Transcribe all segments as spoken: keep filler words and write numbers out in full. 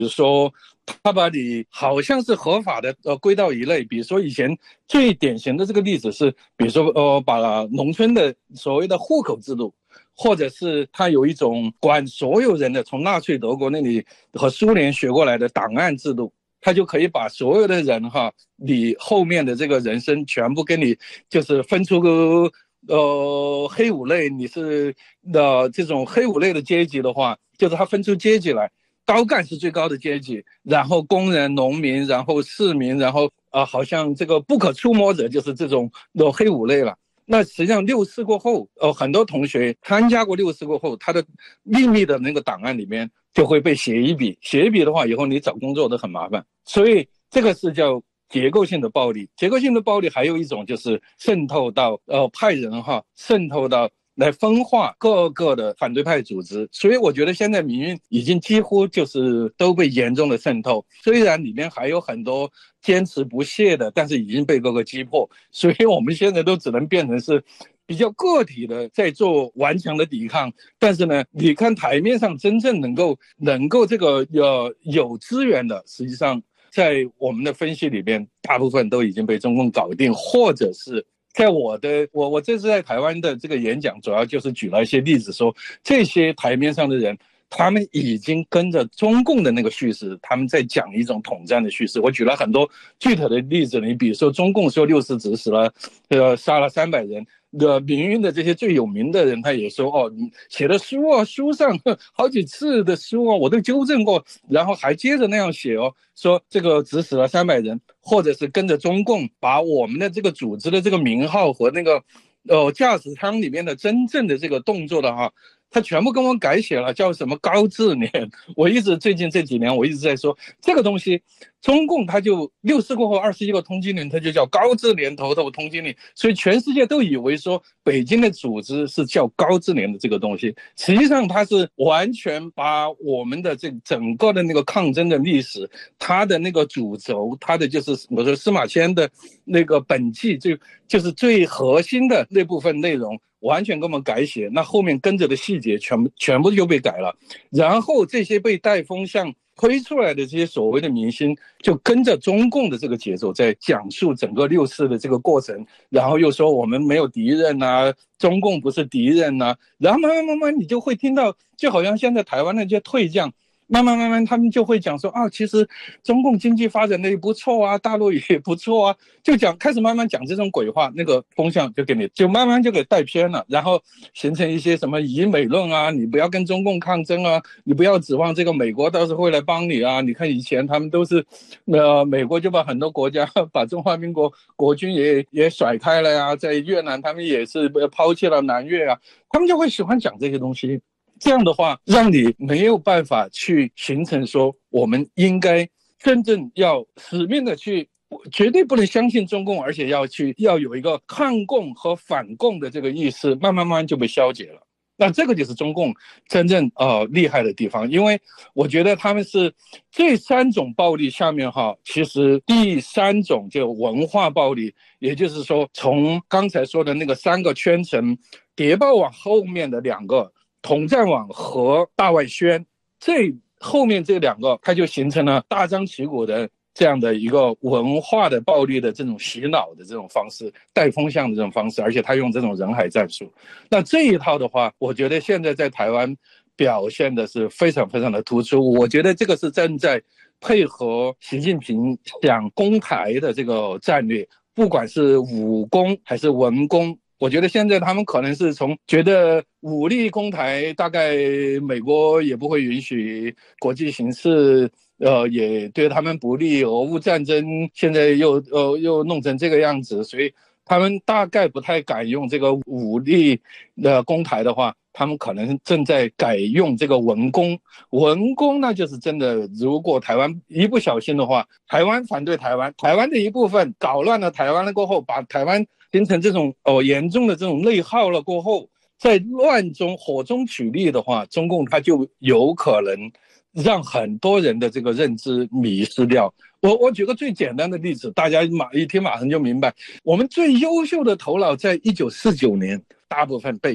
比如说他把你好像是合法的呃归到一类，比如说以前最典型的这个例子是，比如说呃把农村的所谓的户口制度，或者是他有一种管所有人的从纳粹德国那里和苏联学过来的档案制度，他就可以把所有的人哈，你后面的这个人生全部跟你就是分出个呃黑五类，你是的这种黑五类的阶级的话，就是他分出阶级来，高干是最高的阶级，然后工人、农民，然后市民，然后啊、呃，好像这个不可触摸者就是这种的黑五类了。那实际上六四过后，呃，很多同学参加过六四过后，他的秘密的那个档案里面就会被写一笔，写一笔的话，以后你找工作都很麻烦。所以这个是叫结构性的暴力。结构性的暴力还有一种就是渗透到呃派人哈，渗透到来分化各个的反对派组织。所以我觉得现在民运已经几乎就是都被严重的渗透，虽然里面还有很多坚持不懈的，但是已经被各个击破。所以我们现在都只能变成是比较个体的在做顽强的抵抗。但是呢，你看台面上真正能够能够这个有有资源的，实际上在我们的分析里边大部分都已经被中共搞定，或者是在我的我我这次在台湾的这个演讲，主要就是举了一些例子，说这些台面上的人，他们已经跟着中共的那个叙事，他们在讲一种统战的叙事。我举了很多具体的例子，你比如说中共说六四指使了，呃，杀了三百人。的民运的这些最有名的人，他也说哦，你写的书啊，书上好几次的书啊，我都纠正过，然后还接着那样写哦，说这个指使了三百人，或者是跟着中共把我们的这个组织的这个名号和那个呃驾驶舱里面的真正的这个动作的哈，他全部跟我改写了，叫什么高智联。我一直最近这几年我一直在说这个东西，中共他就六四过后二十一个通缉令，他就叫高智联头头通缉令，所以全世界都以为说北京的组织是叫高智联的这个东西，实际上它是完全把我们的这整个的那个抗争的历史，它的那个主轴，它的就是我说司马迁的那个本纪，就就是最核心的那部分内容。完全给我们改写，那后面跟着的细节全部全部就被改了，然后这些被带风向推出来的这些所谓的明星，就跟着中共的这个节奏在讲述整个六四的这个过程，然后又说我们没有敌人啊，中共不是敌人啊，然后慢慢慢慢你就会听到，就好像现在台湾的这些退将。慢慢慢慢他们就会讲说啊，其实中共经济发展的也不错啊，大陆也不错啊，就讲开始慢慢讲这种鬼话，那个风向就给你就慢慢就给带偏了，然后形成一些什么以美论啊，你不要跟中共抗争啊，你不要指望这个美国倒是会来帮你啊，你看以前他们都是呃美国就把很多国家把中华民国国军也也甩开了呀，在越南他们也是抛弃了南越啊，他们就会喜欢讲这些东西。这样的话让你没有办法去形成说我们应该真正要使命的去绝对不能相信中共，而且要去要有一个抗共和反共的这个意识，慢慢慢慢就被消解了。那这个就是中共真正呃厉害的地方，因为我觉得他们是这三种暴力下面哈，其实第三种就文化暴力，也就是说从刚才说的那个三个圈层谍报网后面的两个统战网和大外宣，这后面这两个它就形成了大张旗鼓的这样的一个文化的暴力的这种洗脑的这种方式，带风向的这种方式，而且他用这种人海战术。那这一套的话，我觉得现在在台湾表现的是非常非常的突出。我觉得这个是正在配合习近平想攻台的这个战略，不管是武攻还是文攻，我觉得现在他们可能是从觉得武力攻台大概美国也不会允许，国际形势呃也对他们不利，俄乌战争现在又呃又弄成这个样子，所以他们大概不太敢用这个武力的攻台的话，他们可能正在改用这个文攻。文攻那就是真的，如果台湾一不小心的话，台湾反对台湾，台湾的一部分搞乱了台湾了过后，把台湾形成这种哦严重的这种内耗了过后，在乱中火中取栗的话，中共它就有可能让很多人的这个认知迷失掉。我我举个最简单的例子，大家马一听马上就明白，我们最优秀的头脑在一九四九年大部分被骗，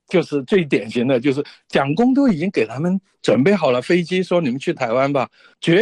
就是最典型的，就是蒋公都已经给他们准备好了飞机，说你们去台湾吧，绝